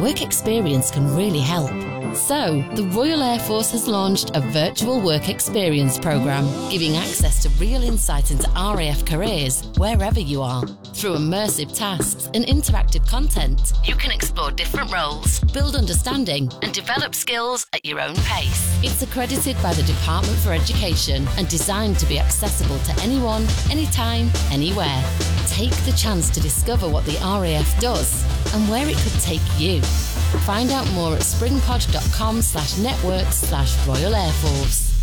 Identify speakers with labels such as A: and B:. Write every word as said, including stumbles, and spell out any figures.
A: work experience can really help. So, the Royal Air Force has launched a virtual work experience programme, giving access to real insight into R A F careers wherever you are. Through immersive tasks and interactive content, you can explore different roles, build understanding, and develop skills at your own pace. It's accredited by the Department for Education and designed to be accessible to anyone, anytime, anywhere. Take the chance to discover what the R A F does and where it could take you. Find out more at springpod dot com slash network slash Royal Air Force.